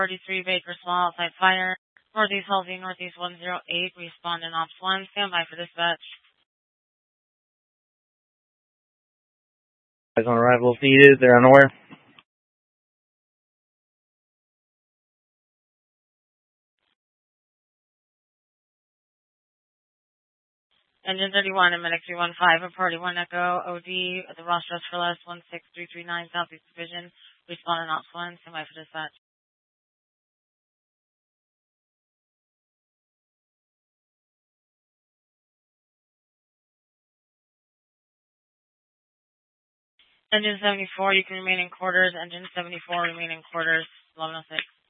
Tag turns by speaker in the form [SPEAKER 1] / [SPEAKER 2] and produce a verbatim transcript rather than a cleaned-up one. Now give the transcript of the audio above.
[SPEAKER 1] forty-three Baker Small outside fire. Northeast Halsey, Northeast one zero eight, respond in Ops one. Stand by for dispatch.
[SPEAKER 2] Guys on arrival if needed, they're unaware.
[SPEAKER 1] Engine thirty-one and Medic three one five, Party one Echo, O D at the Ross Dress for Less one six three three nine Southeast Division, respond in Ops one. Stand by for dispatch. Engine seventy-four, you can remain in quarters. Engine seventy-four, remain in quarters. eleven oh six.